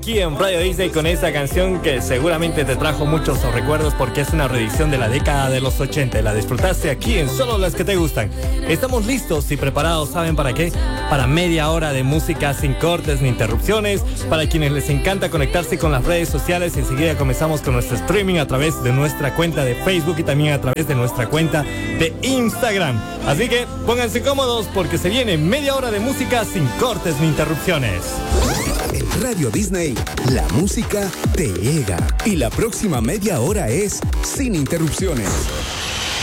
aquí en Radio Disney con esta canción que seguramente te trajo muchos recuerdos porque es una reedición de la década de los 80. La disfrutaste aquí en Solo las que te gustan. Estamos listos y preparados, ¿saben para qué? Para media hora de música sin cortes ni interrupciones. Para quienes les encanta conectarse con las redes sociales, enseguida comenzamos con nuestro streaming a través de nuestra cuenta de Facebook y también a través de nuestra cuenta de Instagram. Así que pónganse cómodos porque se viene media hora de música sin cortes ni interrupciones. En Radio Disney, la música te llega. Y la próxima media hora es sin interrupciones.